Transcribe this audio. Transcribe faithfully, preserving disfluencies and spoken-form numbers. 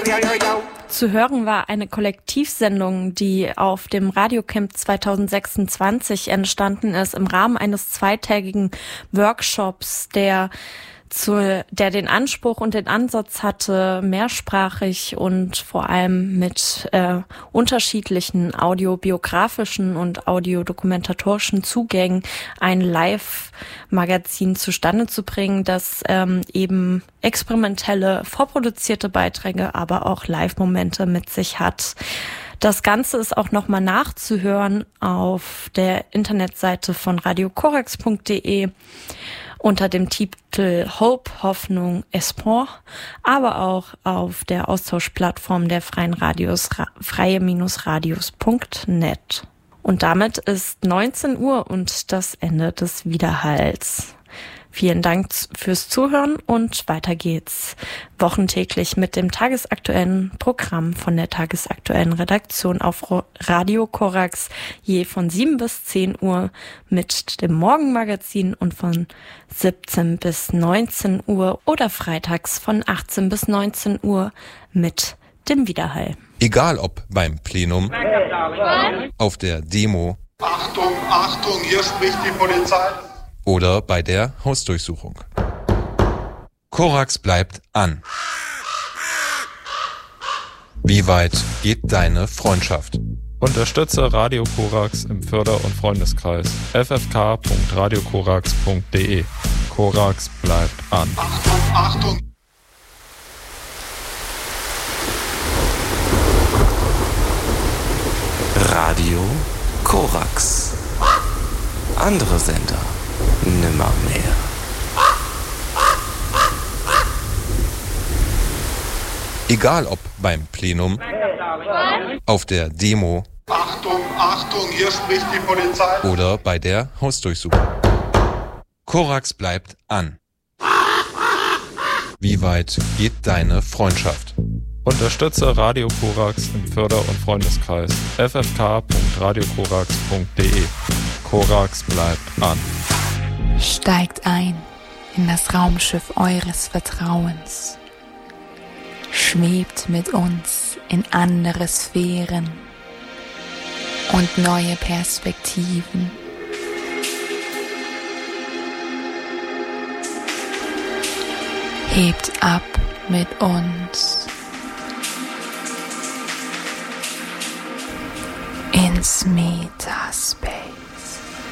Zu hören war eine Kollektivsendung, die auf dem Radiocamp zwanzig sechsundzwanzig entstanden ist, im Rahmen eines zweitägigen Workshops, der zu, der den Anspruch und den Ansatz hatte, mehrsprachig und vor allem mit äh, unterschiedlichen audiobiografischen und audiodokumentatorischen Zugängen ein Live-Magazin zustande zu bringen, das ähm, eben experimentelle, vorproduzierte Beiträge, aber auch Live-Momente mit sich hat. Das Ganze ist auch nochmal nachzuhören auf der Internetseite von radio korax punkt de unter dem Titel Hope, Hoffnung, Espoir, aber auch auf der Austauschplattform der Freien Radios, freie-radios punkt net. Und damit ist neunzehn Uhr und das Ende des Widerhalls. Vielen Dank fürs Zuhören und weiter geht's wochentäglich mit dem tagesaktuellen Programm von der tagesaktuellen Redaktion auf Radio Korax, je von sieben bis zehn Uhr mit dem Morgenmagazin und von siebzehn bis neunzehn Uhr oder freitags von achtzehn bis neunzehn Uhr mit dem Widerhall. Egal ob beim Plenum, auf der Demo, Achtung, Achtung, hier spricht die Polizei. Oder bei der Hausdurchsuchung. Korax bleibt an. Wie weit geht deine Freundschaft? Unterstütze Radio Korax im Förder- und Freundeskreis. f f k punkt radio korax punkt de. Korax bleibt an. Achtung, Achtung! Radio Korax. Andere Sender nimmermehr. Egal ob beim Plenum, auf der Demo, Achtung, Achtung, hier spricht die Polizei. Oder bei der Hausdurchsuchung. Korax bleibt an. Wie weit geht deine Freundschaft? Unterstütze Radio Korax im Förder- und Freundeskreis. f f k punkt radio korax punkt de. Korax bleibt an. Steigt ein in das Raumschiff eures Vertrauens. Schwebt mit uns in andere Sphären und neue Perspektiven. Hebt ab mit uns ins Meta.